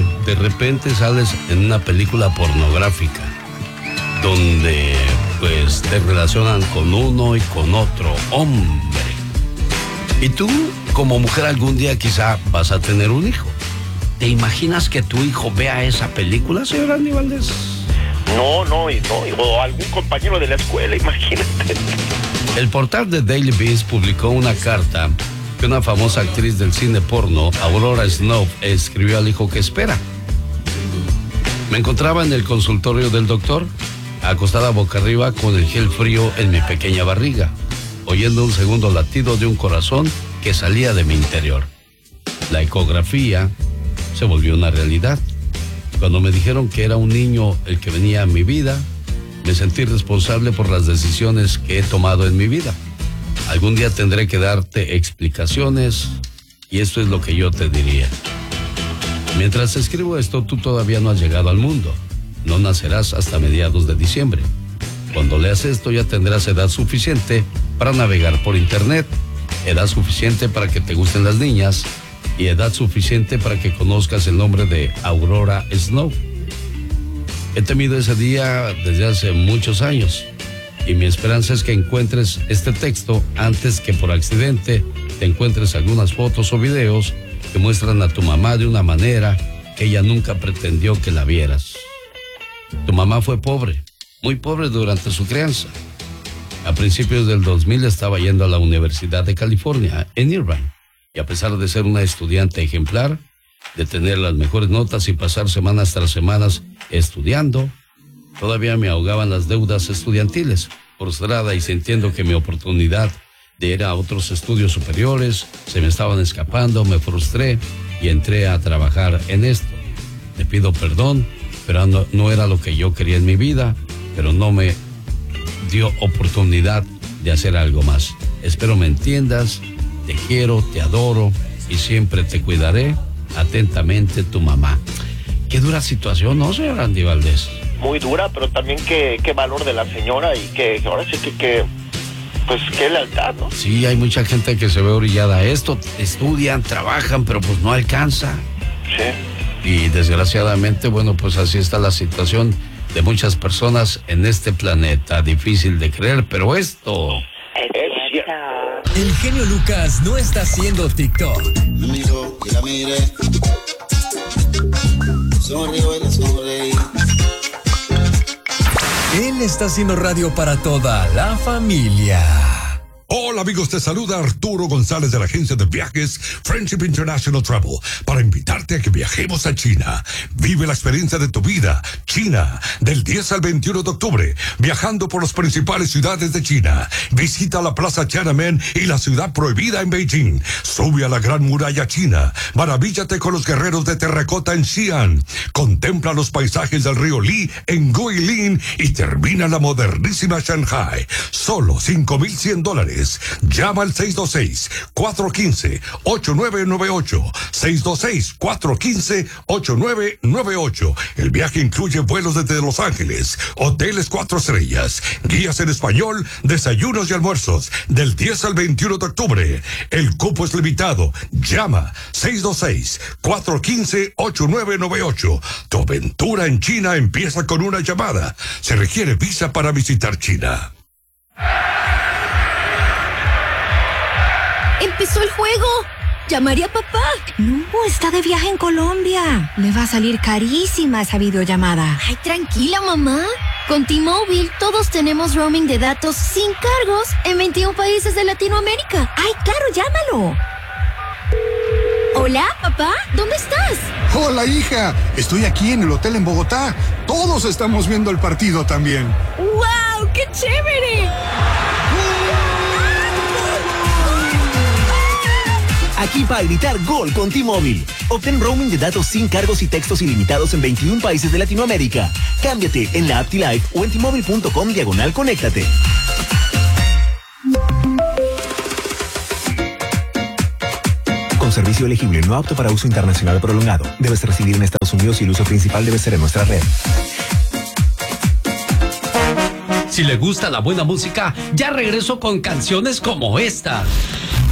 que de repente sales en una película pornográfica donde pues te relacionan con uno y con otro hombre. Y tú, como mujer, algún día quizá vas a tener un hijo. ¿Te imaginas que tu hijo vea esa película, señor Andy Valdés? No, o algún compañero de la escuela, imagínate. El portal de Daily Beast publicó una carta que una famosa actriz del cine porno, Aurora Snow, escribió al hijo que espera. Me encontraba en el consultorio del doctor, acostada boca arriba con el gel frío en mi pequeña barriga, oyendo un segundo latido de un corazón que salía de mi interior. La ecografía se volvió una realidad. Cuando me dijeron que era un niño el que venía a mi vida, me sentí responsable por las decisiones que he tomado en mi vida. Algún día tendré que darte explicaciones y esto es lo que yo te diría. Mientras escribo esto, tú todavía no has llegado al mundo. No nacerás hasta mediados de diciembre. Cuando leas esto ya tendrás edad suficiente para navegar por internet, edad suficiente para que te gusten las niñas y edad suficiente para que conozcas el nombre de Aurora Snow. He temido ese día desde hace muchos años y mi esperanza es que encuentres este texto antes que por accidente te encuentres algunas fotos o videos que muestran a tu mamá de una manera que ella nunca pretendió que la vieras. Tu mamá fue pobre, muy pobre durante su crianza. A principios del 2000 estaba yendo a la Universidad de California, en Irvine, y a pesar de ser una estudiante ejemplar, de tener las mejores notas y pasar semanas tras semanas estudiando, todavía me ahogaban las deudas estudiantiles. Frustrada y sintiendo que mi oportunidad de ir a otros estudios superiores se me estaban escapando, me frustré y entré a trabajar en esto. Te pido perdón, pero no era lo que yo quería en mi vida, pero no me dio oportunidad de hacer algo más. Espero me entiendas, te quiero, te adoro y siempre te cuidaré. Atentamente, tu mamá. Qué dura situación, ¿no, señor Andy Valdés? Muy dura, pero también qué valor de la señora y que ahora sí que pues qué lealtad, ¿no? Sí, hay mucha gente que se ve orillada a esto, estudian, trabajan, pero pues no alcanza. Sí. Y desgraciadamente, bueno, pues así está la situación de muchas personas en este planeta. Difícil de creer, pero esto... El genio Lucas no está haciendo TikTok. Él está haciendo radio para toda la familia. Hola amigos, te saluda Arturo González de la agencia de viajes Friendship International Travel para invitarte a que viajemos a China. Vive la experiencia de tu vida. China, del 10 al 21 de octubre, viajando por las principales ciudades de China. Visita la Plaza Tiananmen y la ciudad prohibida en Beijing. Sube a la Gran Muralla China. Maravíllate con los guerreros de terracota en Xi'an. Contempla los paisajes del río Li en Guilin y termina la modernísima Shanghai. Solo $5,100. Llama al 626-415-8998. 626-415-8998. El viaje incluye vuelos desde Los Ángeles, hoteles 4 estrellas, guías en español, desayunos y almuerzos, del 10 al 21 de octubre. El cupo es limitado. Llama 626-415-8998. Tu aventura en China empieza con una llamada. Se requiere visa para visitar China. ¡Empezó el juego! ¡Llamaré a papá! No, está de viaje en Colombia. Le va a salir carísima esa videollamada. Ay, tranquila, mamá. Con T-Mobile todos tenemos roaming de datos sin cargos en 21 países de Latinoamérica. ¡Ay, claro, llámalo! Hola, papá, ¿dónde estás? Hola, hija. Estoy aquí en el hotel en Bogotá. Todos estamos viendo el partido también. ¡Wow! ¡Qué chévere! Aquí para gritar gol con T-Mobile. Obtén roaming de datos sin cargos y textos ilimitados en 21 países de Latinoamérica. Cámbiate en la app T-Life o en T-Mobile.com/conéctate. Con servicio elegible, no apto para uso internacional prolongado. Debes residir en Estados Unidos y el uso principal debe ser en nuestra red. Si le gusta la buena música, ya regreso con canciones como esta.